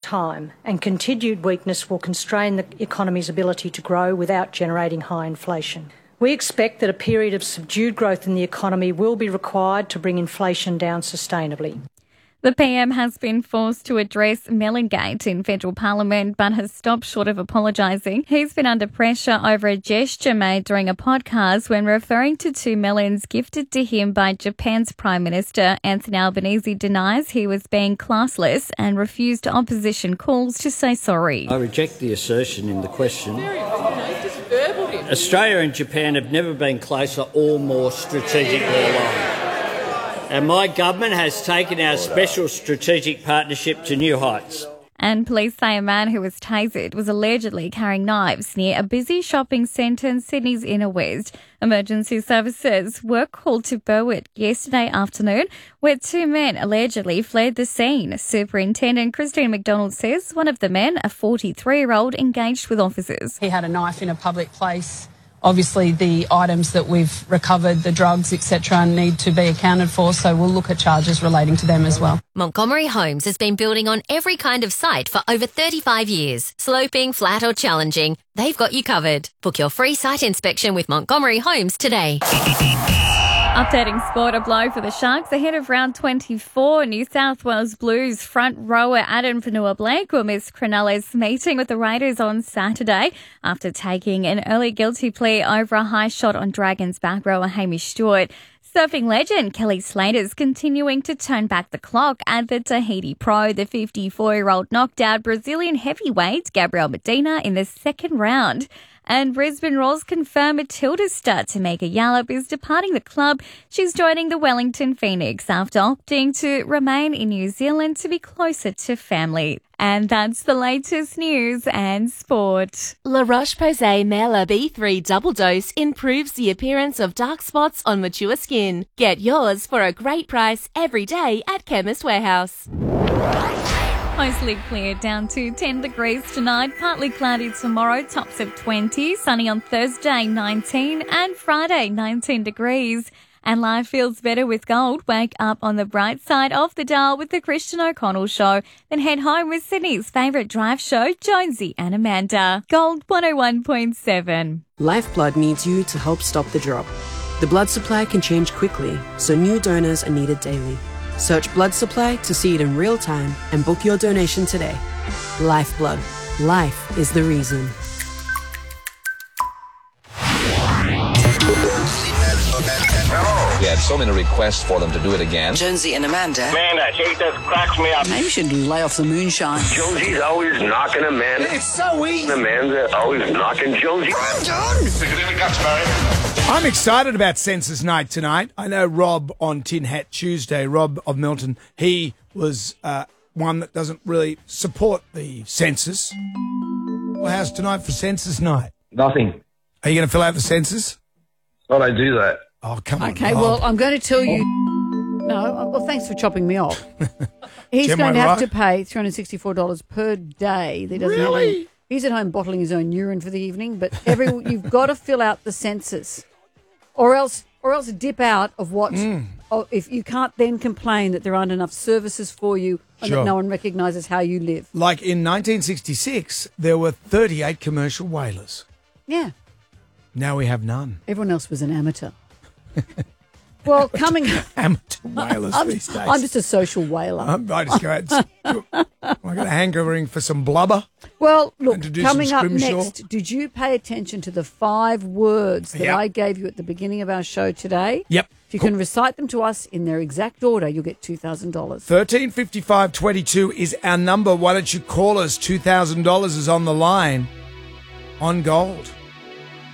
time, and continued weakness will constrain the economy's ability to grow without generating high inflation. We expect that a period of subdued growth in the economy will be required to bring inflation down sustainably. The PM has been forced to address Mellongate in federal parliament but has stopped short of apologising. He's been under pressure over a gesture made during a podcast when referring to 2 melons gifted to him by Japan's Prime Minister. Anthony Albanese denies he was being classless and refused opposition calls to say sorry. I reject the assertion in the question. Australia and Japan have never been closer or more strategically aligned. And my government has taken our special strategic partnership to new heights. And police say a man who was tasered was allegedly carrying knives near a busy shopping centre in Sydney's inner west. Emergency services were called to Berwick yesterday afternoon, where 2 men allegedly fled the scene. Superintendent Christine McDonald says one of the men, a 43-year-old, engaged with officers. He had a knife in a public place. Obviously, the items that we've recovered, the drugs, etc., need to be accounted for, so we'll look at charges relating to them as well. Montgomery Homes has been building on every kind of site for over 35 years. Sloping, flat or challenging, they've got you covered. Book your free site inspection with Montgomery Homes today. Updating sport, a blow for the Sharks ahead of round 24. New South Wales Blues front rower Adam Fanua-Blake will miss Cronulla's meeting with the Raiders on Saturday after taking an early guilty plea over a high shot on Dragons back rower Hamish Stewart. Surfing legend Kelly Slater's continuing to turn back the clock at the Tahiti Pro. The 54-year-old knocked out Brazilian heavyweight Gabriel Medina in the second round. And Brisbane Roars confirm Matilda star Tameka Yallop is departing the club. She's joining the Wellington Phoenix after opting to remain in New Zealand to be closer to family. And that's the latest news and sport. La Roche-Posay Mela B3 Double Dose improves the appearance of dark spots on mature skin. Get yours for a great price every day at Chemist Warehouse. Mostly clear, down to 10 degrees tonight, partly cloudy tomorrow, tops of 20, sunny on Thursday 19 and Friday 19 degrees. And life feels better with gold. Wake up on the bright side of the dial with the Christian O'Connell Show. Then head home with Sydney's favourite drive show, Jonesy and Amanda. Gold 101.7. Lifeblood needs you to help stop the drop. The blood supply can change quickly, so new donors are needed daily. Search blood supply to see it in real time and book your donation today. Lifeblood. Life is the reason. We had so many requests for them to do it again. Jonesy and Amanda. Man, that shit just cracks me up. Maybe you should lay off the moonshine. Jonesy's always knocking Amanda. It's so easy. Amanda's always knocking Jonesy. I'm done. Stick it in the guts, Barry. I'm excited about Census Night tonight. I know Rob on Tin Hat Tuesday, Rob of Milton, he was one that doesn't really support the census. Well, how's tonight for Census Night? Nothing. Are you going to fill out the census? I don't do that. Oh, come on. Okay, Rob. well, I'm going to tell you. No, well, thanks for chopping me off. He's Jim going to have right? to pay $364 per day. He doesn't Really? He's at home bottling his own urine for the evening, but you've got to fill out the census, or else dip out of what. If you can't then complain that there aren't enough services for you and Sure. that no one recognises how you live. Like in 1966, there were 38 commercial whalers. Yeah, Now we have none. everyone else was an amateur. Well, coming. Amateur whalers these days. I'm just a social whaler. I just go out. I got a hankering for some blubber. Well, look, And to do coming some up scrimshaw. next, did you pay attention to the 5 words that Yep. I gave you at the beginning of our show today? Yep. If you can recite them to us in their exact order, you'll get $2,000. 135522 is our number. Why don't you call us? $2,000 is on the line on gold.